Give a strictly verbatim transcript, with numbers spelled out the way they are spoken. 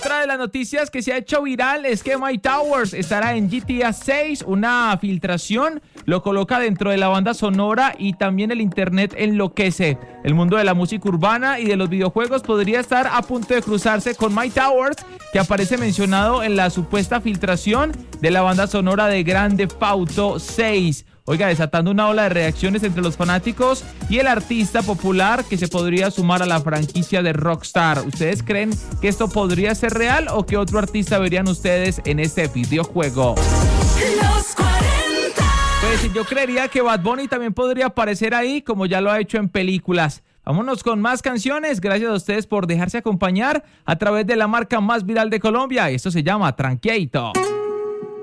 Otra de las noticias que se ha hecho viral es que Mike Towers estará en G T A seis. Una filtración lo coloca dentro de la banda sonora y también el internet enloquece. El mundo de la música urbana y de los videojuegos podría estar a punto de cruzarse con Mike Towers, que aparece mencionado en la supuesta filtración de la banda sonora de Grand Theft Auto seis. Oiga, desatando una ola de reacciones entre los fanáticos y el artista popular que se podría sumar a la franquicia de Rockstar. ¿Ustedes creen que esto podría ser real o qué otro artista verían ustedes en este videojuego? Los cuarenta. Pues yo creería que Bad Bunny también podría aparecer ahí, como ya lo ha hecho en películas. Vámonos con más canciones. Gracias a ustedes por dejarse acompañar a través de la marca más viral de Colombia. Esto se llama Tranqueito.